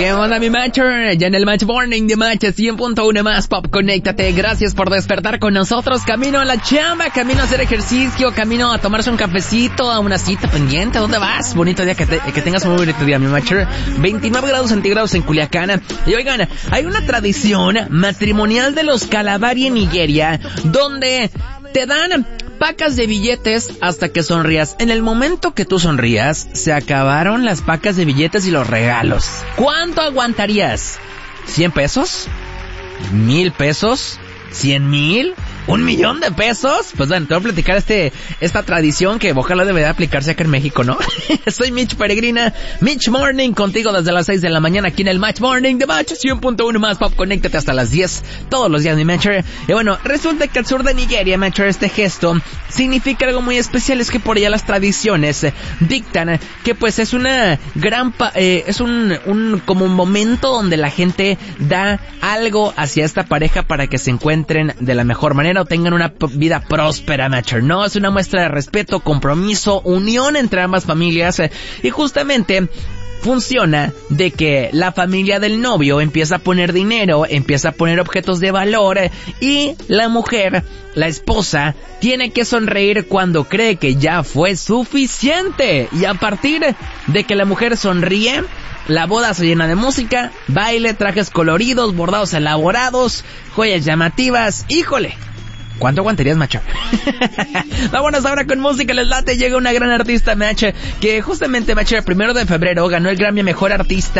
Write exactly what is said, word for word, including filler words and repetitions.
¿Qué onda, mi matcher? Ya en el Match Morning de Match cien punto uno más Pop, conéctate. Gracias por despertar con nosotros. Camino a la chamba, camino a hacer ejercicio, camino a tomarse un cafecito, a una cita pendiente. ¿Dónde vas? Bonito día, que, te, que tengas un muy bonito día, mi matcher. veintinueve grados centígrados en Culiacán. Y oigan, hay una tradición matrimonial de los Kalabari en Nigeria, donde te dan pacas de billetes hasta que sonrías. En el momento que tú sonrías, se acabaron las pacas de billetes y los regalos. ¿Cuánto aguantarías? ¿cien pesos? ¿mil pesos? ¿cien mil? ¿Un millón de pesos? Pues bueno, te voy a platicar este, esta tradición que ojalá debería aplicarse acá en México, ¿no? Soy Mitch Peregrina, Mitch Morning, contigo desde las seis de la mañana aquí en el Match Morning de Match cien punto uno más Pop, conéctate hasta las diez, todos los días, mi Matcher. Y bueno, resulta que al sur de Nigeria, Matcher, este gesto significa algo muy especial. Es que por allá las tradiciones eh, dictan que pues es una gran, pa eh, es un, un, como un momento donde la gente da algo hacia esta pareja para que se encuentren de la mejor manera o tengan una vida próspera, Matcher, ¿no? Es una muestra de respeto, compromiso, unión entre ambas familias, eh, y justamente funciona de que la familia del novio empieza a poner dinero, empieza a poner objetos de valor, eh, y la mujer, la esposa, tiene que sonreír cuando cree que ya fue suficiente. Y a partir de que la mujer sonríe, la boda se llena de música, baile, trajes coloridos, bordados elaborados, joyas llamativas. ¡Híjole! ¿Cuánto aguantarías, macho? Vámonos ahora con música, les late. Llega una gran artista, macho, que justamente, macho, el primero de febrero ganó el Grammy a Mejor Artista